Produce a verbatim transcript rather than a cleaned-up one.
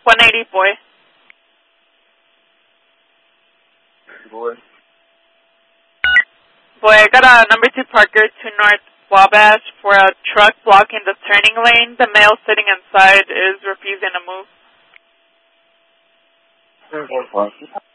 one eighty, boy. Boy. Boy, I got a number two Parker to North Wabash for a truck blocking the turning lane. The male sitting inside is refusing to move. Four, four, four.